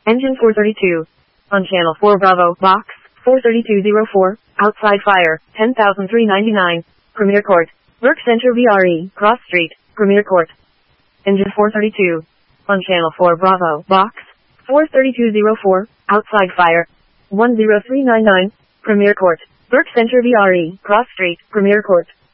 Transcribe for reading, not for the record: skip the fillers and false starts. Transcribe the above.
Engine 432. On Channel 4 Bravo, Box 43204, Outside Fire, 10,399, Premier Court, Burke Center VRE, Cross Street, Premier Court. Engine 432. On Channel 4 Bravo, Box 43204, Outside Fire, 10399, Premier Court, Burke Center VRE, Cross Street, Premier Court.